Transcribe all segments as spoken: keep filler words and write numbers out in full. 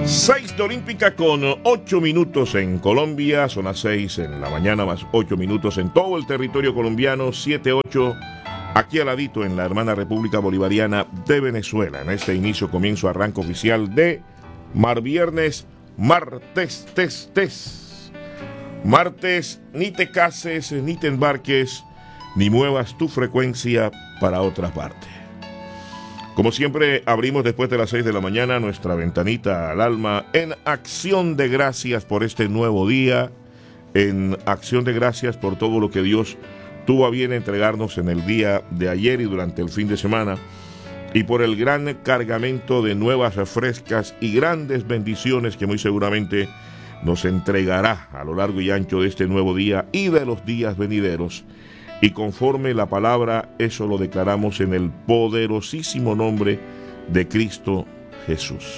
seis de Olímpica con ocho minutos en Colombia, son las seis en la mañana más ocho minutos en todo el territorio colombiano, siete ocho aquí al ladito en la hermana República Bolivariana de Venezuela. En este inicio, comienzo, arranque oficial de Mar Viernes, martes, tes, tes. Martes, ni te cases, ni te embarques, ni muevas tu frecuencia para otra parte. Como siempre, abrimos después de las seis de la mañana nuestra ventanita al alma en acción de gracias por este nuevo día, en acción de gracias por todo lo que Dios tuvo a bien entregarnos en el día de ayer y durante el fin de semana, y por el gran cargamento de nuevas, frescas y grandes bendiciones que muy seguramente nos entregará a lo largo y ancho de este nuevo día y de los días venideros. Y conforme la palabra, eso lo declaramos en el poderosísimo nombre de Cristo Jesús.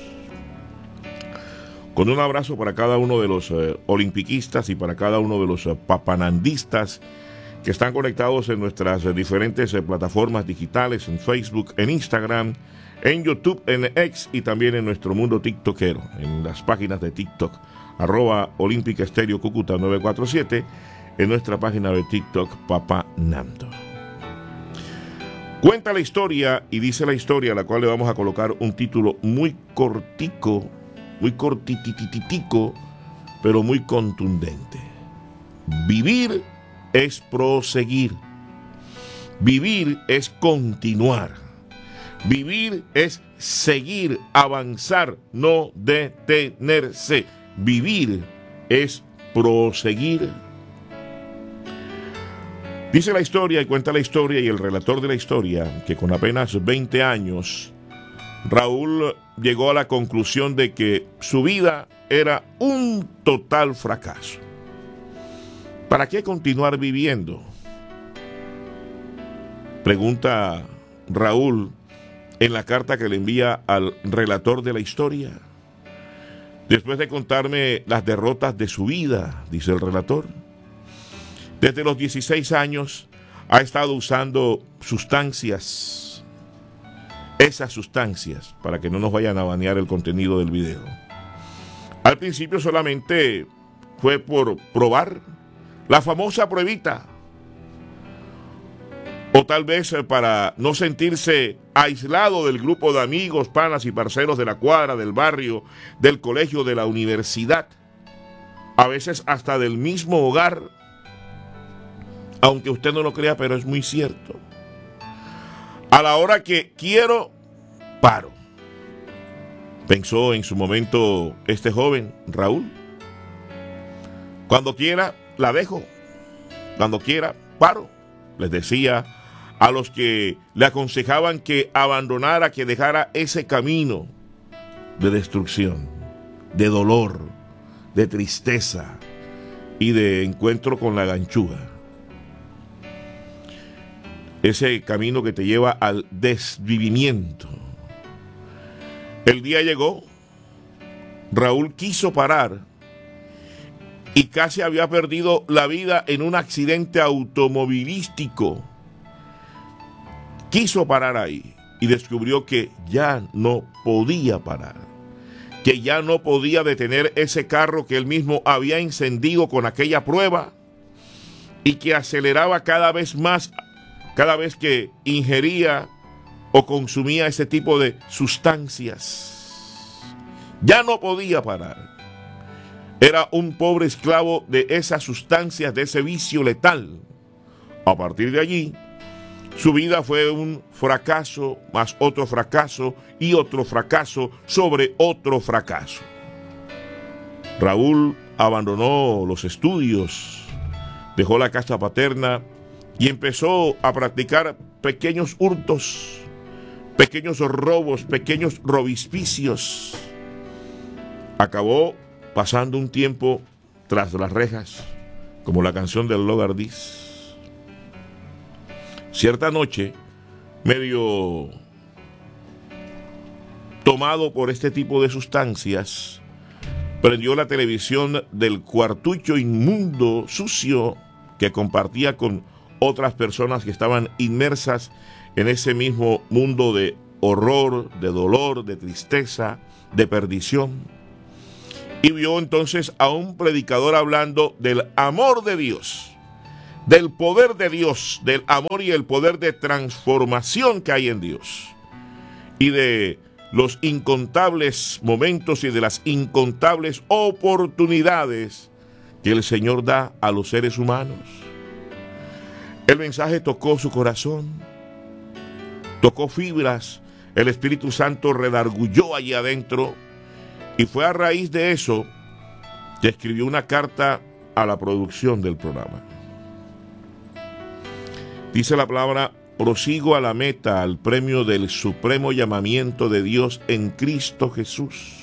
Con un abrazo para cada uno de los eh, olimpiquistas y para cada uno de los eh, papanandistas que están conectados en nuestras eh, diferentes eh, plataformas digitales, en Facebook, en Instagram, en YouTube, en X y también en nuestro mundo tiktokero, en las páginas de TikTok, arroba Olímpica Estéreo Cúcuta nueve cuatro siete, en nuestra página de TikTok, Papá Nando. Cuenta la historia y dice la historia, a la cual le vamos a colocar un título muy cortico, muy cortitititico, pero muy contundente. Vivir es proseguir. Vivir es continuar. Vivir es seguir, avanzar, no detenerse. Vivir es proseguir. Dice la historia y cuenta la historia y el relator de la historia que con apenas veinte años Raúl llegó a la conclusión de que su vida era un total fracaso. ¿Para qué continuar viviendo?, pregunta Raúl en la carta que le envía al relator de la historia. Después de contarme las derrotas de su vida, dice el relator, desde los dieciséis años ha estado usando sustancias, esas sustancias, para que no nos vayan a banear el contenido del video. Al principio solamente fue por probar la famosa pruebita, o tal vez para no sentirse aislado del grupo de amigos, panas y parceros de la cuadra, del barrio, del colegio, de la universidad, a veces hasta del mismo hogar. Aunque usted no lo crea, pero es muy cierto. A la hora que quiero, paro. Pensó en su momento este joven, Raúl. Cuando quiera, la dejo. Cuando quiera, paro. Les decía a los que le aconsejaban que abandonara, que dejara ese camino de destrucción, de dolor, de tristeza y de encuentro con la ganchúa. Ese camino que te lleva al desvivimiento. El día llegó, Raúl quiso parar y casi había perdido la vida en un accidente automovilístico. Quiso parar ahí y descubrió que ya no podía parar, que ya no podía detener ese carro que él mismo había encendido con aquella prueba y que aceleraba cada vez más cada vez que ingería o consumía ese tipo de sustancias. Ya no podía parar. Era un pobre esclavo de esas sustancias, de ese vicio letal. A partir de allí, su vida fue un fracaso, más otro fracaso y otro fracaso sobre otro fracaso. Raúl abandonó los estudios, dejó la casa paterna y empezó a practicar pequeños hurtos, pequeños robos, pequeños robispicios. Acabó pasando un tiempo tras las rejas, como la canción del Logardís. Cierta noche, medio tomado por este tipo de sustancias, prendió la televisión del cuartucho inmundo, sucio, que compartía con otras personas que estaban inmersas en ese mismo mundo de horror, de dolor, de tristeza, de perdición. Y vio entonces a un predicador hablando del amor de Dios, del poder de Dios, del amor y el poder de transformación que hay en Dios, y de los incontables momentos y de las incontables oportunidades que el Señor da a los seres humanos. El mensaje tocó su corazón, tocó fibras, el Espíritu Santo redargulló allí adentro, y fue a raíz de eso que escribió una carta a la producción del programa. Dice la palabra: prosigo a la meta, al premio del supremo llamamiento de Dios en Cristo Jesús.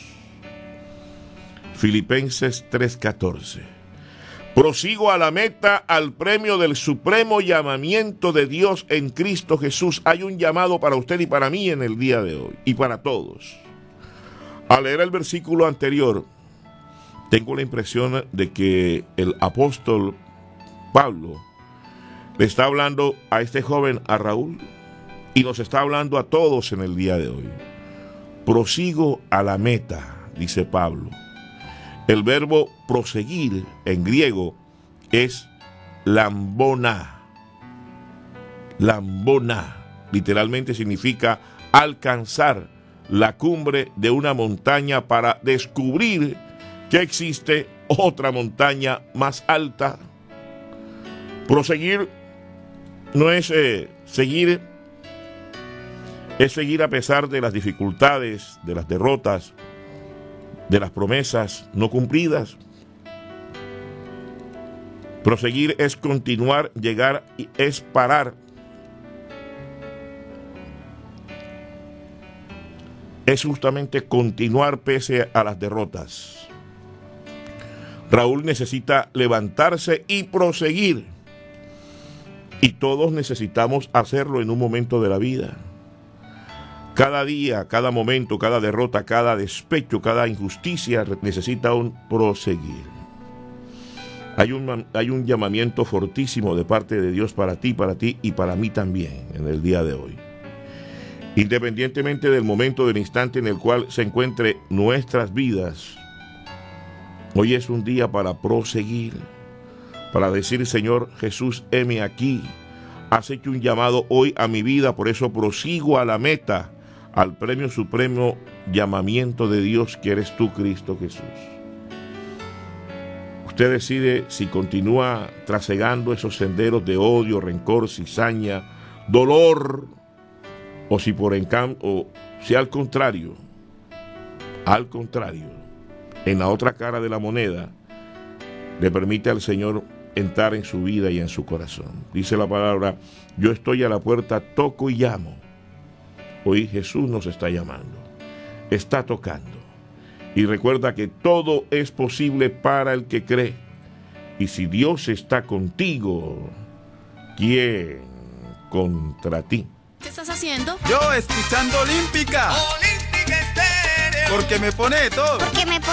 Filipenses tres catorce. Prosigo a la meta, al premio del supremo llamamiento de Dios en Cristo Jesús. Hay un llamado para usted y para mí en el día de hoy, y para todos. Al leer el versículo anterior, tengo la impresión de que el apóstol Pablo le está hablando a este joven, a Raúl, y nos está hablando a todos en el día de hoy. Prosigo a la meta, dice Pablo. El verbo proseguir en griego es lambona. Lambona literalmente significa alcanzar la cumbre de una montaña para descubrir que existe otra montaña más alta. Proseguir no es eh, seguir, es seguir a pesar de las dificultades, de las derrotas, de las promesas no cumplidas. Proseguir es continuar, llegar, es parar. Es justamente continuar pese a las derrotas. Raúl necesita levantarse y proseguir. Y todos necesitamos hacerlo en un momento de la vida. Cada día, cada momento, cada derrota, cada despecho, cada injusticia necesita un proseguir. Hay un, hay un llamamiento fortísimo de parte de Dios para ti, para ti y para mí también en el día de hoy. Independientemente del momento, del instante en el cual se encuentre nuestras vidas, hoy es un día para proseguir, para decir: Señor Jesús, heme aquí, has hecho un llamado hoy a mi vida, por eso prosigo a la meta, al premio supremo llamamiento de Dios que eres tú, Cristo Jesús. Usted decide si continúa trasegando esos senderos de odio, rencor, cizaña, dolor, o si por encam- o si al contrario, al contrario, en la otra cara de la moneda, le permite al Señor entrar en su vida y en su corazón. Dice la palabra: yo estoy a la puerta, toco y llamo. Hoy Jesús nos está llamando, está tocando. Y recuerda que todo es posible para el que cree. Y si Dios está contigo, ¿quién contra ti? ¿Qué estás haciendo? Yo escuchando Olímpica. Olímpica Estéreo. Porque me pone de todo. Porque me